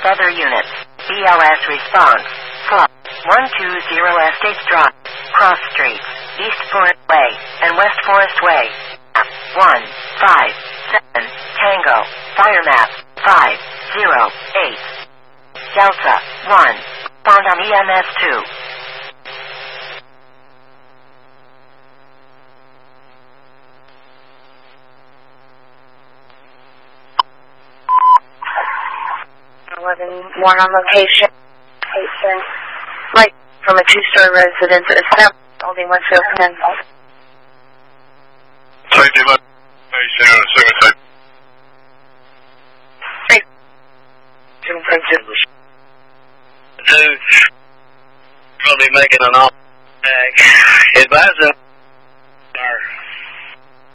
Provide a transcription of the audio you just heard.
other units. BLS response. Flight 120 Estates Drive, Cross Street, East Forest Way, and West Forest Way. 157 Tango, Fire Map 508. Delta 1, found on EMS 2. One on location. Right from a two-story residence at Assembly, Building 110. Safety location on the 7 type. Two, probably making an off tag. Advising